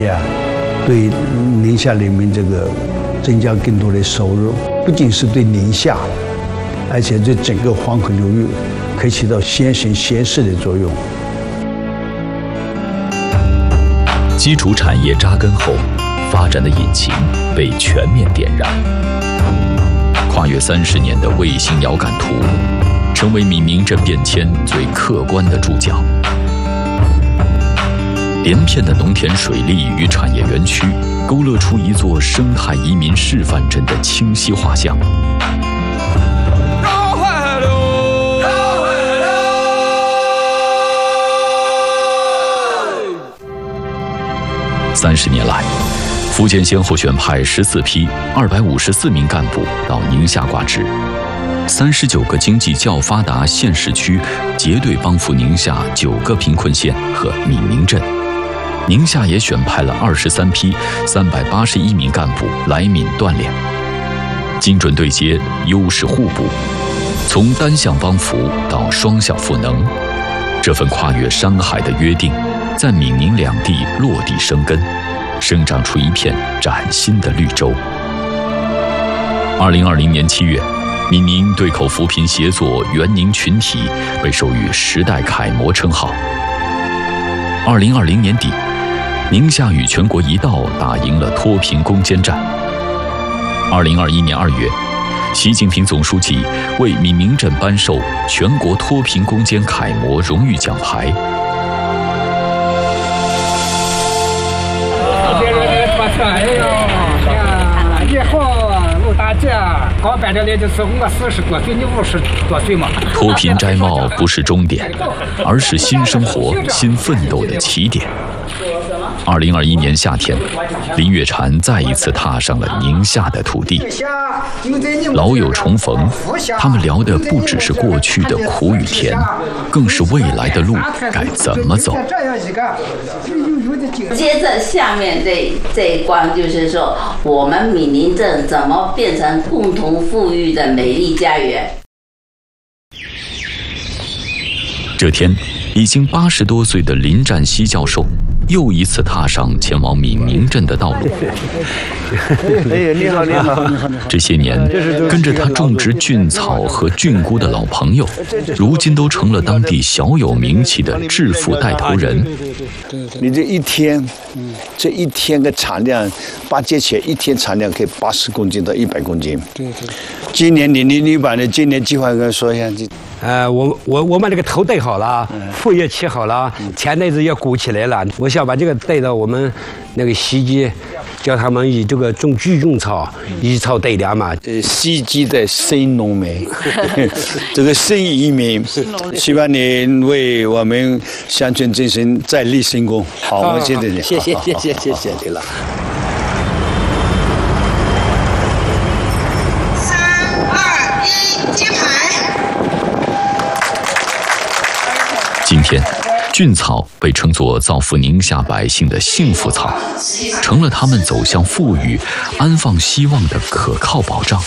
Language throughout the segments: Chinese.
对宁夏人民这个增加更多的收入，不仅是对宁夏，而且对整个黄河流域可以起到先行先试的作用。 基础产业扎根后，发展的引擎被全面点燃。跨越30年的卫星遥感图，成为闽宁镇变迁最客观的注脚。连片的农田水利与产业园区，勾勒出一座生态移民示范镇的清晰画像。30年来，福建先后选派14批254名干部到宁夏挂职，39个经济较发达县市区结对帮扶宁夏9个贫困县和闽宁镇。宁夏也选派了23批381名干部来闽锻炼，精准对接，优势互补，从单向帮扶到双向赋能，这份跨越山海的约定，在闽宁两地落地生根，生长出一片崭新的绿洲。2020年7月，闽宁对口扶贫协作援宁群体被授予时代楷模称号。2020年底，宁夏与全国一道打赢了脱贫攻坚战。2021年2月，习近平总书记为闽宁镇颁授全国脱贫攻坚楷模荣誉奖牌。 刚办这来就是我40多岁，你50多岁嘛。 脱贫摘帽不是终点，而是新生活、新奋斗的起点。2021年夏天，林月婵再一次踏上了宁夏的土地。老友重逢，他们聊的不只是过去的苦与甜，更是未来的路该怎么走。 接着下面这一关就是说，我们闽宁镇怎么变成共同富裕的美丽家园。 这天，已经80多岁的林占西教授又一次踏上前往闽宁镇的道路。 哎，你好，你好，你好。 这些年跟着他种植菌草和菌菇的老朋友，如今都成了当地小有名气的致富带头人。 你这一天，这一天的产量，8节前一天产量可以80公斤到100公斤。对。今年你把你今年计划跟我说一下。 我们这个头戴好了，副业起好了，钱袋子也鼓起来了。我想把这个带到我们那个西集，叫他们以这个种聚种草，以草带粮嘛。 西集的新农民，这个新移民，希望你为我们乡村振兴再立新功。好，我谢谢你，谢谢你了。 今天，菌草被称作造福宁夏百姓的幸福草，成了他们走向富裕、安放希望的可靠保障。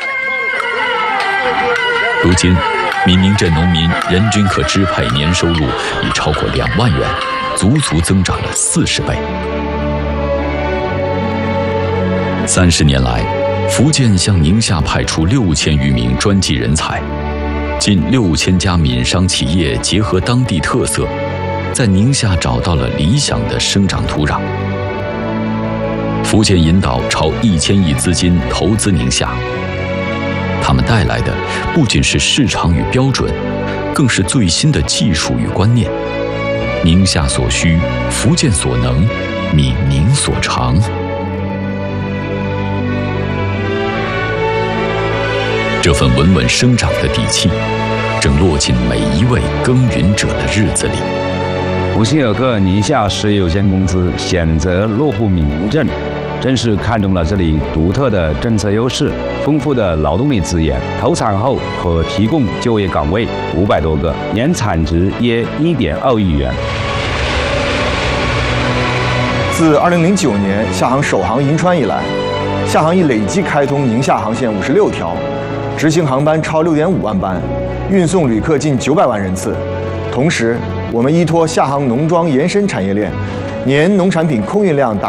如今，闽宁镇农民人均可支配年收入已超过2万元，足足增长了40倍。30年来，福建向宁夏派出6000余名专技人才。近6000家闽商企业结合当地特色，在宁夏找到了理想的生长土壤。福建引导超1000亿资金投资宁夏，他们带来的不仅是市场与标准，更是最新的技术与观念。宁夏所需，福建所能，闽宁所长。这份稳稳生长的底气，正落进每一位耕耘者的日子里。 福星尔克宁夏实业有限公司选择落户闽宁镇，正是看中了这里独特的政策优势、丰富的劳动力资源，投产后可提供就业岗位500多个，年产值约1.2亿元。 自2009年厦航首航银川以来，厦航已累计开通宁夏航线56条。执行航班超6.5万班，运送旅客近900万人次。同时， 我们依托厦杭农庄延伸产业链，年农产品空运量达